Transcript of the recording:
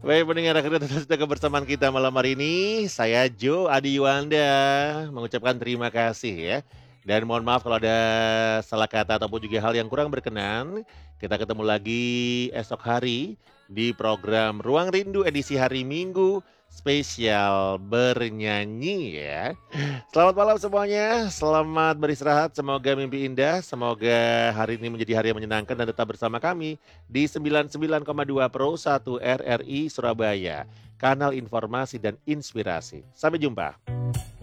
Baik pendengar akhirnya sudah kebersamaan kita malam hari ini. Saya Joe Adi Yuanda mengucapkan terima kasih ya. Dan mohon maaf kalau ada salah kata ataupun juga hal yang kurang berkenan. Kita ketemu lagi esok hari di program Ruang Rindu edisi hari Minggu spesial bernyanyi ya. Selamat malam semuanya, selamat beristirahat, semoga mimpi indah, semoga hari ini menjadi hari yang menyenangkan dan tetap bersama kami di 99,2 Pro 1 RRI Surabaya, kanal informasi dan inspirasi. Sampai jumpa.